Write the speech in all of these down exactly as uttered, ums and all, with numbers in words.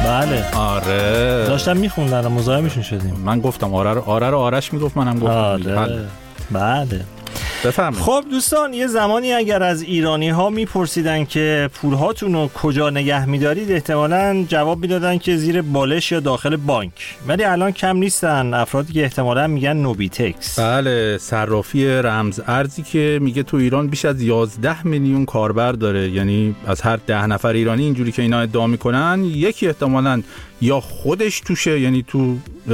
بله آره داشتم میخوندن و مزاحمشون شدیم. من گفتم آره رو آره رو آرش میگفت منم گفتم آره. بله بله بفرمایید. خب دوستان، یه زمانی اگر از ایرانی ها میپرسیدن که پول هاتون رو کجا نگه میدارید، احتمالاً جواب میدادن که زیر بالش یا داخل بانک. ولی الان کم نیستن افرادی که احتمالاً میگن نوبیتکس. بله، صرافی رمز ارزی که میگه تو ایران بیش از یازده میلیون کاربر داره. یعنی از هر ده نفر ایرانی اینجوری که اینا ادعا میکنن یکی احتمالاً یا خودش توشه، یعنی تو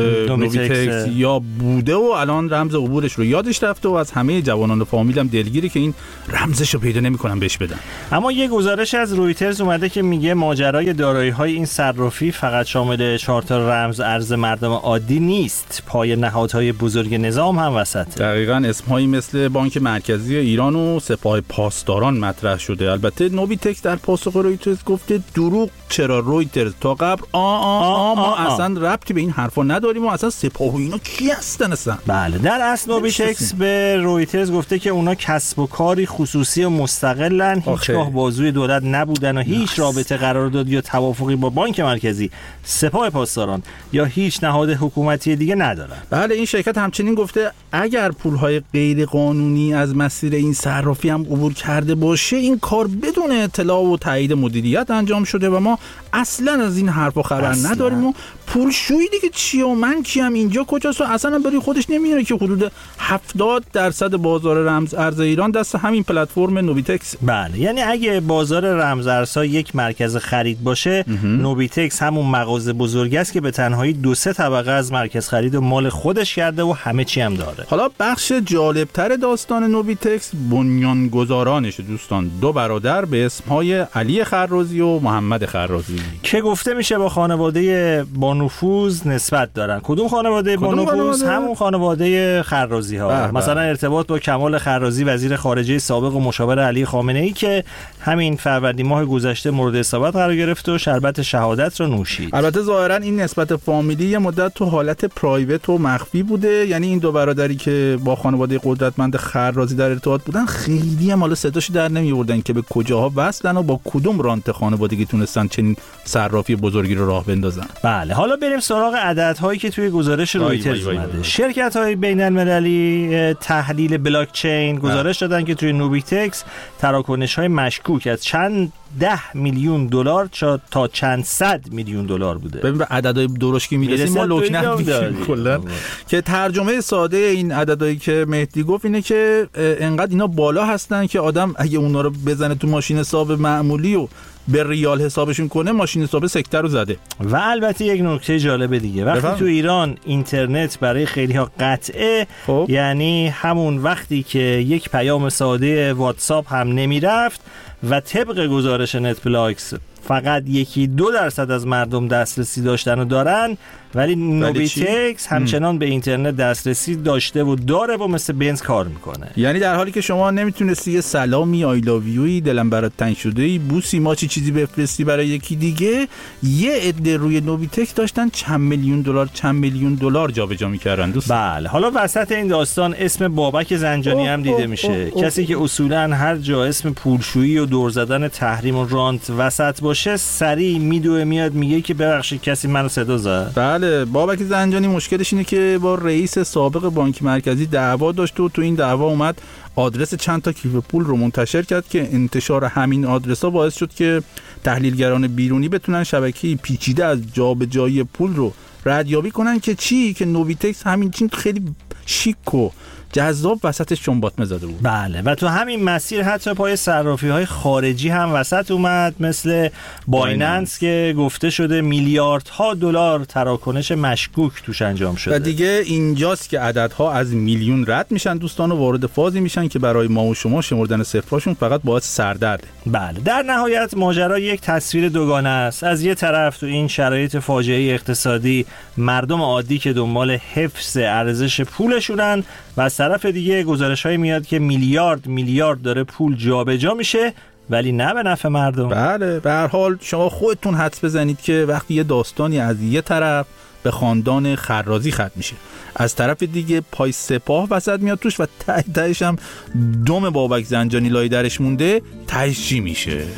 نوبیتکس، یا بوده و الان رمز عبورش رو یادش رفته و از همه جوانان فامیلم دلگیری که این رمزش رو پیدا نمی‌کنن بهش بدن. اما یه گزارش از رویترز اومده که میگه ماجرای دارایی‌های این صرافی فقط شامل چهار تا رمز ارز مردم عادی نیست، پای نهادهای بزرگ نظام هم وسطه. دقیقاً اسمهایی مثل بانک مرکزی ایران و سپاه پاسداران مطرح شده. البته نوبیتکس در پاسخ رویترز گفته دروغ چرا رویترز، تا قبل آ آ آ ما اصلا ربطی به این حرفا نداریم و اصلا سپاه و اینا کی هستن اصلا. بله، در اصل نوبیتکس به رویترز گفته که اونا کسب و کاری خصوصی و مستقلن، هیچگاه بازوی دولت نبودن و هیچ نس. رابطه قراردادی یا توافقی با بانک مرکزی، سپاه پاسداران یا هیچ نهاد حکومتی دیگه ندارن. بله، این شرکت همچنین گفته اگر پولهای غیر قانونی از مسیر این صرافی هم عبور کرده باشه، این کار بدون اطلاع و تایید مدیریت انجام شده و ما اصلا از این حرفا خبر اصلا. نداریم و پول شویی دیگه چیه و من کیم، اینجا کجاست و اصلا بری خودش نمیاره که حدود هفتاد درصد بازار رمز ارز ایران دست همین پلتفرم نوبیتکس. بله، یعنی اگه بازار رمز ارزها یک مرکز خرید باشه، نوبیتکس همون مغازه بزرگی است که به تنهایی دو سه طبقه از مرکز خرید و مال خودش کرده و همه چی هم داره. حالا بخش جالبتر داستان نوبیتکس بنیانگذارانشه دوستان، دو برادر به اسمهای علی خرازی و محمد خرازی که گفته میشه با خانواده با نفوذ نسبت دارن. کدوم خانواده با نفوذ؟ همون خانواده خرازی ها. بح مثلا بح. ارتباط با کمال خرازی وزیر خارجه سابق و مشاور علی خامنه ای که همین فروردین ماه گذشته مورد اصابت قرار گرفت و شربت شهادت رو نوشید. البته ظاهرا این نسبت فامیلی یه مدت تو حالت پرایوت و مخفی بوده، یعنی این دو برادری که با خانواده قدرتمند خرازی در ارتباط بودن خیلی هم حالا صداشو در نمیآوردن که به کجاها وصلن و با کدوم رانت خانوادگی تونستن چنین صرافی بزرگی رو راه بندازن. بله، حالا بریم سراغ عددهایی که توی گزارش رویترز اومده. شرکت‌های بین‌المللی تحلیل بلاک چین گزارش دادن که توی نوبیتکس تراکنش‌های مشکوک از چند ده میلیون دلار تا چند صد میلیون دلار بوده. ببین به عددهای درشکی میرسیم ما لکنت میشیم کلا. که ترجمه ساده این عددهایی که مهدی گفت اینه که انقدر اینا بالا هستن که آدم اگه اونا رو بزنه تو ماشین حساب معمولی و به ریال حسابشون کنه، ماشین حساب سکته رو زده. و البته یک نکته جالب دیگه، وقتی بفهم. تو ایران اینترنت برای خیلی ها قطعه، خب. یعنی همون وقتی که یک پیام ساده واتساپ هم نمیرفت و طبق گزارش نتبلاکس فقط یکی دو درصد از مردم دسترسی داشتن و دارن، ولی نوبیتکس همچنان به اینترنت دسترسی داشته و داره و مثل بنز کار میکنه. یعنی در حالی که شما نمیتونستی یه سلامی آی لاو یوی دلم برات تنگ شده ای بوسی ماچی چیزی بفرستی برای یکی دیگه، یه عده روی نوبیتکس داشتن چند میلیون دلار چند میلیون دلار جابجا میکردن دوست. بله، حالا وسط این داستان اسم بابک زنجانی هم دیده میشه. اوه اوه کسی که اصولا هر جا اسم پولشویی و دور زدن تحریم و رانت وسط باشه سریع میدوه میاد میگه که ببخشید کسی منو صدا زد. بله، بابک زنجانی مشکلش اینه که با رئیس سابق بانک مرکزی دعوا داشت و تو این دعوا اومد آدرس چند تا کیف پول رو منتشر کرد که انتشار همین آدرس‌ها باعث شد که تحلیلگران بیرونی بتونن شبکه پیچیده از جابجایی پول رو ردیابی کنن که چی که نوبیتکس همین چین خیلی شیک و جذاب وسطش چنباتمه زده بود. بله، و تو همین مسیر حتی پای صرافی‌های خارجی هم وسط اومد، مثل بایننس که گفته شده میلیاردها دلار تراکنش مشکوک توش انجام شده. و دیگه اینجاست که عددها از میلیون رد میشن دوستان و وارد فازی میشن که برای ما و شما شمردن صفراشون فقط باعث سردرده. بله، در نهایت ماجرا یک تصویر دوگانه است. از یه طرف تو این شرایط فاجعه اقتصادی مردم عادی که دنبال حفظ ارزش پولشونن و از طرف دیگه گزارش‌های میاد که میلیارد میلیارد داره پول جابجا میشه ولی نه به نفع مردم. بله، به هر حال شما خودتون حدس بزنید که وقتی یه داستانی از یه طرف به خاندان خرازی ختم میشه، از طرف دیگه پای سپاه وسط میاد توش و ته تهش هم دم بابک زنجانی لای درش مونده، تهش چی میشه؟